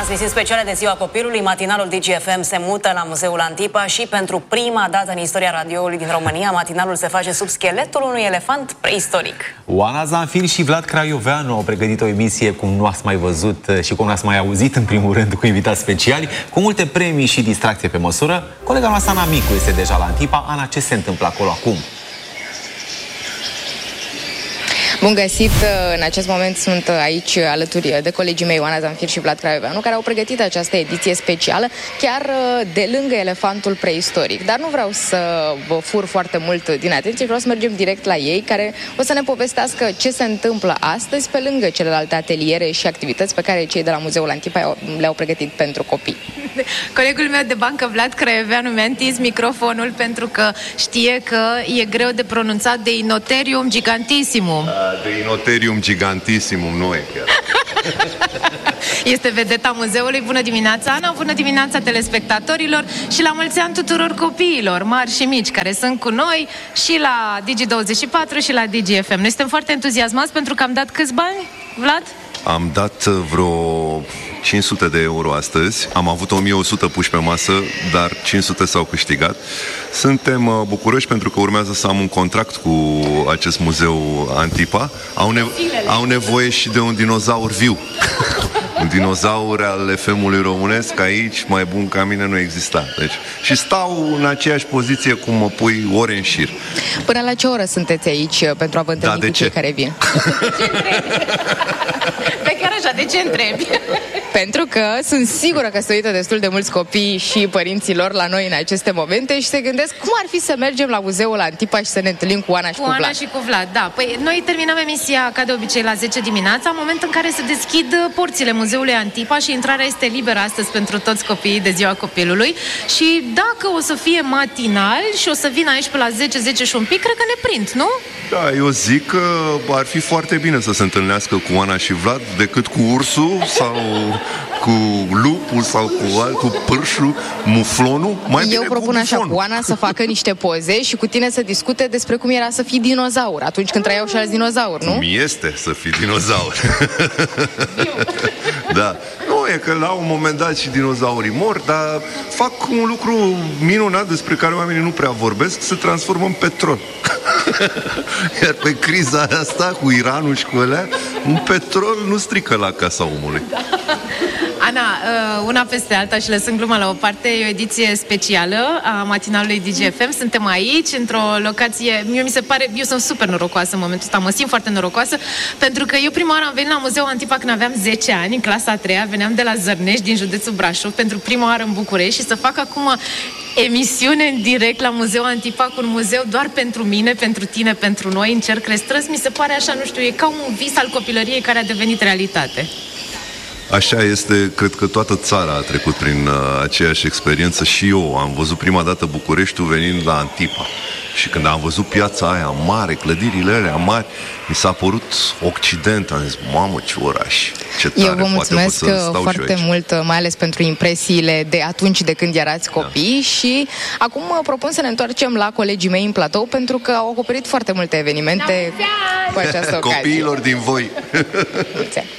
transmisiuni speciale de Ziua Copilului, matinalul DGFM se mută la Muzeul Antipa și pentru prima dată în istoria radioului din România, matinalul se face sub scheletul unui elefant preistoric. Oana Zanfir și Vlad Craioveanu au pregătit o emisie cum nu ați mai văzut și cum nu ați mai auzit, în primul rând, cu invitați speciali, cu multe premii și distracție pe măsură. Colega noastră, Ana Micu, este deja la Antipa. Ana, ce se întâmplă acolo acum? Bun găsit! În acest moment sunt aici alături de colegii mei, Oana Zanfir și Vlad Craioveanu, care au pregătit această ediție specială chiar de lângă elefantul preistoric. Dar nu vreau să vă fur foarte mult din atenție, vreau să mergem direct la ei, care o să ne povestească ce se întâmplă astăzi pe lângă celelalte ateliere și activități pe care cei de la Muzeul Antipa le-au pregătit pentru copii. Colegul meu de bancă, Vlad Craioveanu, mi-a întins microfonul pentru că știe că e greu de pronunțat Deinotherium gigantissimum. Deinotherium gigantissimum nu e chiar. Este vedeta muzeului. Bună dimineața, Ana, bună dimineața telespectatorilor și la mulți ani tuturor copiilor, mari și mici, care sunt cu noi și la Digi24 și la DGFM. Noi suntem foarte entuziasmați pentru că am dat câți bani, Vlad? Am dat vreo 500 de euro astăzi. Am avut 1100 puși pe masă, dar 500 s-au câștigat. Suntem bucuroși pentru că urmează să am un contract cu acest muzeu Antipa. Au nevoie și de un dinozaur viu. Un dinozaur al FM-ului românesc, aici, mai bun ca mine, nu exista. Deci, și stau în aceeași poziție cum mă pui ore în șir. Până la ce oră sunteți aici pentru a vă întâlni cu cei care vin? Pe chiar așa, de ce întrebi? Pentru că sunt sigură că se uită destul de mulți copii și părinții lor la noi în aceste momente și se gândesc cum ar fi să mergem la Muzeul Antipa și să ne întâlnim cu Oana și cu Vlad. Oana și cu Vlad, da. Păi noi terminăm emisia ca de obicei la 10 dimineața, în momentul în care se deschid porțile Muzeului Antipa și intrarea este liberă astăzi pentru toți copiii de Ziua Copilului. Și dacă o să fie matinal și o să vin aici pe la 10 și un pic, cred că ne prind, nu? Da, eu zic că ar fi foarte bine să se întâlnească cu Oana și Vlad decât cu ursul sau cu lupul sau cu pârșul, muflonul. Eu propun așa cu Oana să facă niște poze și cu tine să discute despre cum era să fii dinozaur atunci când trăiau și alți dinozauri, nu? Mi este să fii dinozaur. Da. Nu, e că la un moment dat și dinozaurii mor, dar fac un lucru minunat despre care oamenii nu prea vorbesc, se transformă în petrol. Iar pe criza asta cu Iranul și cu alea, un petrol nu strică la casa omului. Ana, una peste alta și lăsând gluma la o parte, e o ediție specială a matinalului DGFM. Suntem aici, într-o locație, mie mi se pare, eu sunt super norocoasă în momentul ăsta, mă simt foarte norocoasă, pentru că eu prima oară am venit la Muzeul Antipa când aveam 10 ani, în clasa a 3-a, veneam de la Zărnești, din județul Brașov, pentru prima oară în București și să fac acum emisiune în direct la Muzeul Antipa, cu un muzeu doar pentru mine, pentru tine, pentru noi, în Cercre Străzi, mi se pare așa, nu știu, e ca un vis al copilăriei care a devenit realitate. Așa este, cred că toată țara a trecut prin aceeași experiență și eu am văzut prima dată Bucureștiul venind la Antipa. Și când am văzut piața aia mare, clădirile alea mari, mi s-a părut Occident, am zis, mamă, ce oraș, ce tare. Eu vă mulțumesc foarte mult, mai ales pentru impresiile de atunci, de când erați copii. Da. Și acum propun să ne întoarcem la colegii mei în platou, pentru că au acoperit foarte multe evenimente cu această ocazie. Copiilor din voi. Mulți ani.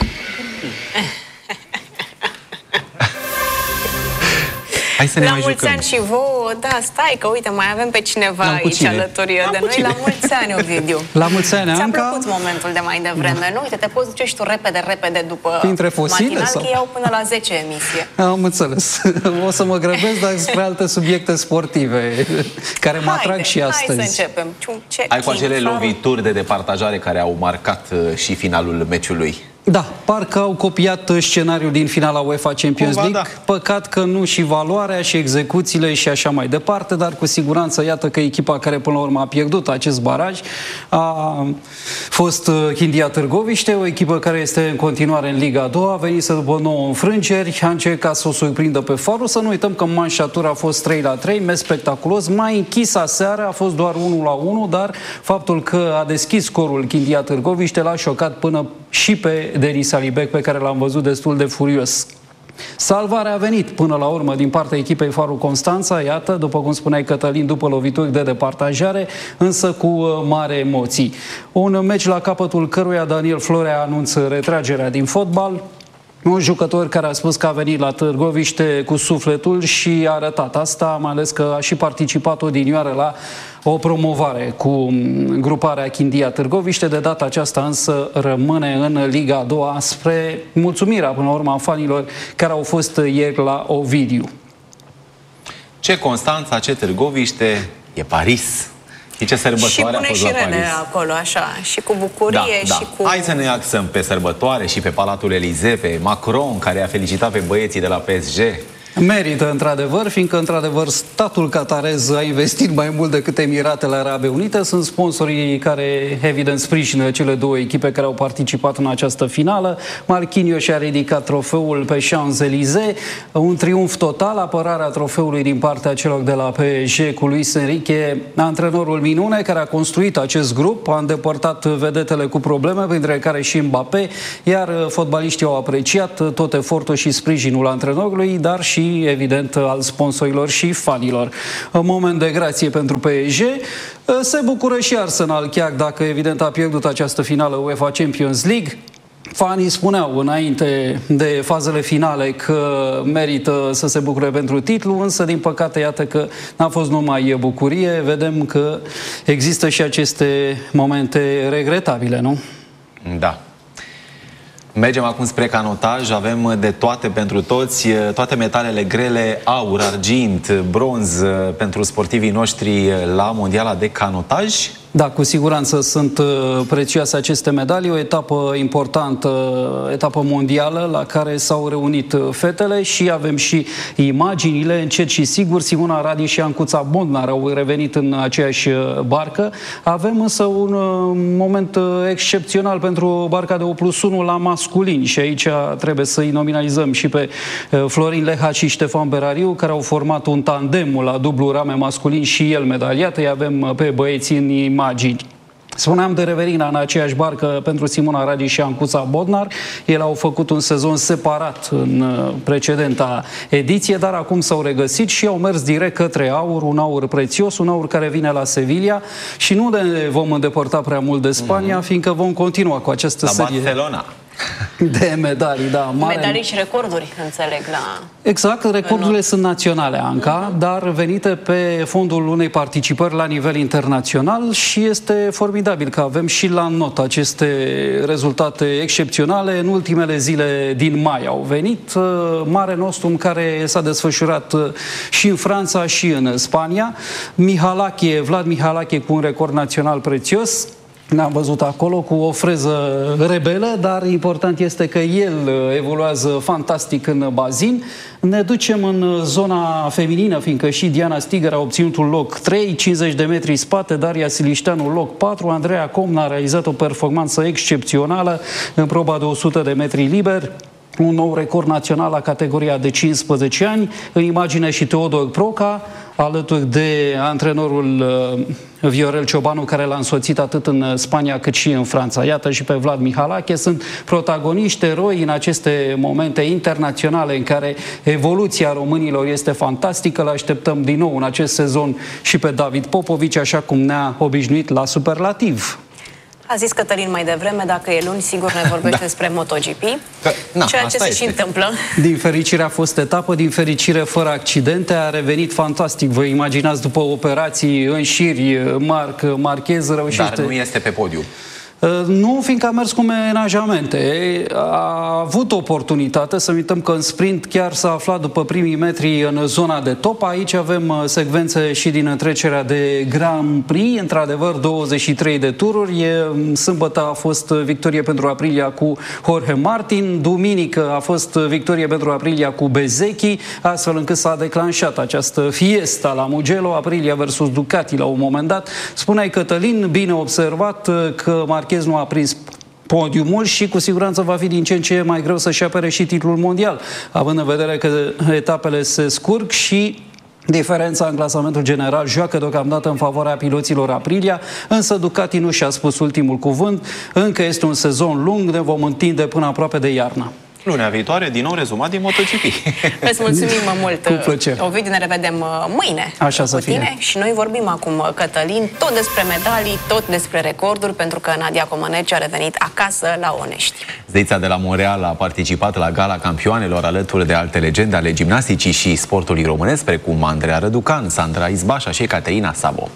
Hai să ne la mulți ani și vouă, da, stai că uite, mai avem pe cineva aici alături de noi. La mulți ani, Ovidiu. La mulți ani, Anca. Ți-a plăcut momentul de mai devreme, nu? Uite, te poți duce și tu repede după printre fosile, matinal, sau? Că iau până la 10 emisie. Am înțeles. O să mă grăbesc, dar spre alte subiecte sportive care mă atrag și astăzi. Hai să începem. Ai cu acele lovituri de departajare care au marcat și finalul meciului. Da, parcă au copiat scenariul din finala UEFA Champions League. Da. Păcat că nu și valoarea și execuțiile și așa mai departe, dar cu siguranță iată că echipa care până la urmă a pierdut acest baraj a fost Hindia Târgoviște, o echipă care este în continuare în Liga a doua, a venit să după 9 înfrângeri, a încercat să o surprindă pe Faru. Să nu uităm că manșatura a fost 3-3, meci spectaculos, mai închis aseară, a fost doar 1-1, dar faptul că a deschis scorul Hindia Târgoviște l-a șocat până și pe Denis Alibek, pe care l-am văzut destul de furios. Salvarea a venit până la urmă din partea echipei Faru Constanța, iată, după cum spuneai Cătălin, după lovituri de departajare, însă cu mare emoții. Un meci la capătul căruia Daniel Florea anunță retragerea din fotbal. Un jucător care a spus că a venit la Târgoviște cu sufletul și a arătat asta, mai ales că a și participat odinioară la o promovare cu gruparea Chindia Târgoviște. De data aceasta însă rămâne în Liga a doua, spre mulțumirea până la urmă a fanilor care au fost ieri la Ovidiu. Ce Constanța, ce Târgoviște, e Paris. Și ce sărbătoare a fost la Paris. Și bune acolo, așa, și cu bucurie, și cu... Hai să ne axăm pe sărbătoare și pe Palatul Elysée, pe Macron, care a felicitat pe băieții de la PSG. Merită, într-adevăr, fiindcă, într-adevăr, statul qatarez a investit mai mult decât Emiratele Arabe Unite. Sunt sponsorii care, evident, sprijină cele două echipe care au participat în această finală. Marquinhos și-a ridicat trofeul pe Champs-Élysées. Un triumf total, apărarea trofeului din partea celor de la PSG cu Luis Enrique, antrenorul minune, care a construit acest grup, a îndepărtat vedetele cu probleme, printre care și Mbappé, iar fotbaliștii au apreciat tot efortul și sprijinul antrenorului, dar și evident al sponsorilor și fanilor. Un moment de grație pentru PSG. Se bucură și Arsenal, chiar dacă evident a pierdut această finală UEFA Champions League. Fanii spuneau înainte de fazele finale că merită să se bucure pentru titlu, însă din păcate iată că n-a fost numai bucurie. Vedem că există și aceste momente regretabile, nu? Da. Mergem acum spre canotaj, avem de toate pentru toți, toate metalele grele, aur, argint, bronz pentru sportivii noștri la Mondiala de canotaj. Da, cu siguranță sunt prețioase aceste medalii, o etapă importantă, etapă mondială la care s-au reunit fetele și avem și imaginile, încet și sigur. Simona Radi și Ancuța Bodnar au revenit în aceeași barcă. Avem însă un moment excepțional pentru barca de 8+1 la masculini și aici trebuie să-i nominalizăm și pe Florin Leha și Ștefan Berariu, care au format un tandem la dublu rame masculin și el medaliat. Îi avem pe băieți în imagini. Spuneam de Reverina în aceeași barcă pentru Simona Radi și Ancuța Bodnar. Ele au făcut un sezon separat în precedenta ediție, dar acum s-au regăsit și au mers direct către aur, un aur prețios, un aur care vine la Sevilla și nu ne vom îndepărta prea mult de Spania, fiindcă vom continua cu această serie. Barcelona. De medalii, da. Medalii și recorduri, înțeleg, la... Exact, recordurile sunt naționale, Anca, dar venite pe fondul unei participări la nivel internațional și este formidabil că avem și la not aceste rezultate excepționale. În ultimele zile din mai au venit. Mare Nostrum care s-a desfășurat și în Franța și în Spania. Vlad Mihalache cu un record național prețios. Ne-am văzut acolo cu o freză rebelă, dar important este că el evoluează fantastic în bazin. Ne ducem în zona feminină, fiindcă și Diana Stigăr a obținut un loc 3, 50 de metri spate, Daria Silișteanu loc 4, Andreea Comna a realizat o performanță excepțională în proba de 100 de metri liber. Un nou record național la categoria de 15 ani. În imagine și Teodor Proca, alături de antrenorul Viorel Ciobanu, care l-a însoțit atât în Spania cât și în Franța. Iată și pe Vlad Mihalache, sunt protagoniști, eroi în aceste momente internaționale în care evoluția românilor este fantastică. Îl așteptăm din nou în acest sezon și pe David Popovici, așa cum ne-a obișnuit la superlativ. A zis Cătălin mai devreme, dacă e luni, sigur ne vorbește despre MotoGP, ceea ce se și întâmplă. Din fericire a fost etapă, din fericire fără accidente, a revenit fantastic. Vă imaginați după operații în șiri, Marchez reușește... Dar nu este pe podium. Nu, fiindcă a mers cu menajamente. A avut oportunitate, să uităm că în sprint chiar s-a aflat după primii metri în zona de top. Aici avem secvențe și din întrecerea de Grand Prix, într-adevăr 23 de tururi. Sâmbătă a fost victorie pentru Aprilia cu Jorge Martin, duminică a fost victorie pentru Aprilia cu Bezzecchi, astfel încât s-a declanșat această fiesta la Mugello, Aprilia versus Ducati la un moment dat. Spuneai, Cătălin, bine observat că Marchez nu a prins podiumul și cu siguranță va fi din ce în ce mai greu să-și apere și titlul mondial, având în vedere că etapele se scurg și diferența în clasamentul general joacă deocamdată în favoarea piloților Aprilia, însă Ducati nu și-a spus ultimul cuvânt. Încă este un sezon lung, ne vom întinde până aproape de iarnă. Lunea viitoare, din nou rezumat din MotoGP. Îți mulțumim mult. Cu plăcere. Ovidiu, ne revedem mâine. Așa să fie. Tine. Și noi vorbim acum, Cătălin, tot despre medalii, tot despre recorduri, pentru că Nadia Comăneci a revenit acasă la Onești. Zeița de la Montreal a participat la Gala Campioanelor alături de alte legende ale gimnasticii și sportului românesc, precum Andreea Răducan, Sandra Izbașa și Caterina Sabo.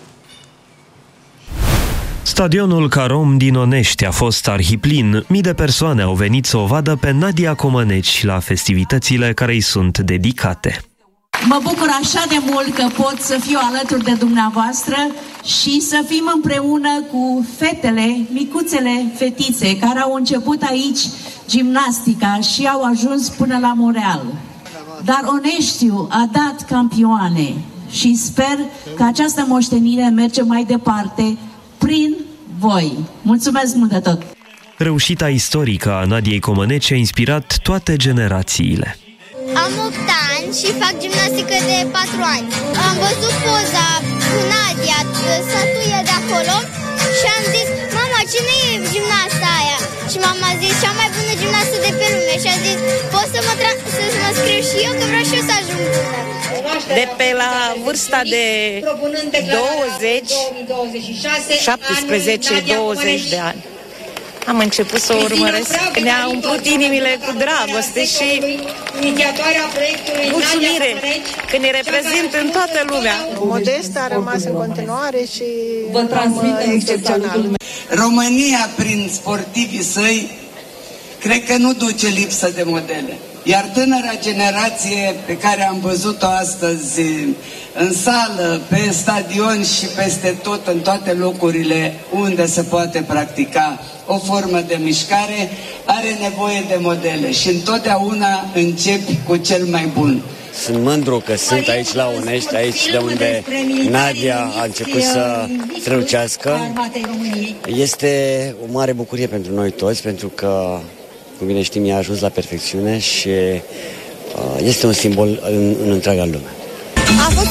Stadionul Carom din Onești a fost arhiplin. Mii de persoane au venit să o vadă pe Nadia Comăneci la festivitățile care îi sunt dedicate. Mă bucur așa de mult că pot să fiu alături de dumneavoastră și să fim împreună cu fetele, micuțele fetițe care au început aici gimnastica și au ajuns până la Montreal. Dar Oneștiul a dat campioane și sper că această moștenire merge mai departe prin voi. Mulțumesc mult de tot! Reușita istorică a Nadiei Comăneci a inspirat toate generațiile. Am 8 ani și fac gimnastică de 4 ani. Am văzut poza cu Nadia, statuia de acolo, și am zis, mama, cine e gimnasta aia? Și mama a zis, cea mai bună gimnastă de pe lume. Și a zis, pot să mă scriu și eu, că vreau și eu să ajung bună. De pe la vârsta de 20, 17, 20 de ani. Am început să o urmăresc. Ne-a umplut inimile cu dragoste și mulțumire că ne reprezintă în toată lumea. Modesta a rămas în continuare și excepțional. România, prin sportivii săi, cred că nu duce lipsă de modele. Iar tânăra generație pe care am văzut-o astăzi în sală, pe stadion și peste tot, în toate locurile unde se poate practica o formă de mișcare, are nevoie de modele și întotdeauna începi cu cel mai bun. Sunt mândru că sunt aici la Onești, aici de unde Nadia a început să strălucească. Este o mare bucurie pentru noi toți, pentru că, cum bine știm, ea a ajuns la perfecțiune și este un simbol în întreaga lume. A fost